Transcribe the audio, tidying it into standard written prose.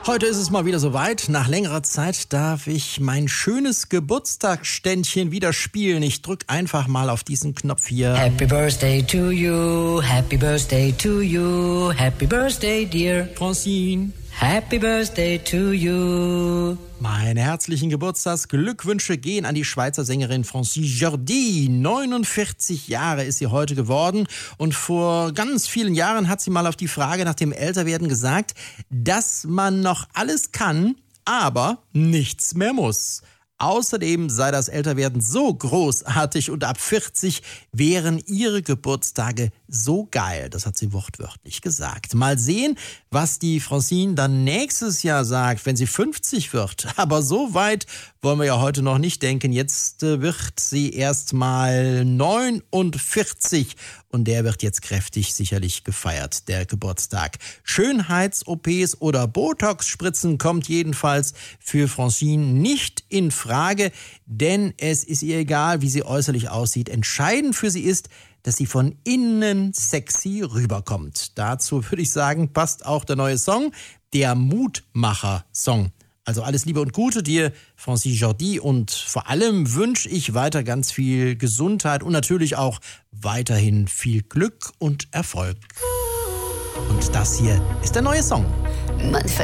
Heute ist es mal wieder soweit. Nach längerer Zeit darf ich mein schönes Geburtstagsständchen wieder spielen. Ich drück einfach mal auf diesen Knopf hier. Happy Birthday to you, Happy Birthday to you, Happy Birthday dear Francine. Happy Birthday to you. Meine herzlichen Geburtstagsglückwünsche gehen an die Schweizer Sängerin Francine Jordi. 49 Jahre ist sie heute geworden und vor ganz vielen Jahren hat sie mal auf die Frage nach dem Älterwerden gesagt, dass man noch alles kann, aber nichts mehr muss. Außerdem sei das Älterwerden so großartig und ab 40 wären ihre Geburtstage so geil. Das hat sie wortwörtlich gesagt. Mal sehen, was die Francine dann nächstes Jahr sagt, wenn sie 50 wird. Aber so weit wollen wir ja heute noch nicht denken. Jetzt wird sie erst mal 49 und der wird jetzt kräftig sicherlich gefeiert, der Geburtstag. Schönheits-OPs oder Botox-Spritzen kommt jedenfalls für Francine nicht in Frage, denn es ist ihr egal, wie sie äußerlich aussieht. Entscheidend für sie ist, dass sie von innen sexy rüberkommt. Dazu würde ich sagen, passt auch der neue Song, der Mutmacher-Song. Also alles Liebe und Gute dir, Francine Jordi, und vor allem wünsche ich weiter ganz viel Gesundheit und natürlich auch weiterhin viel Glück und Erfolg. Und das hier ist der neue Song.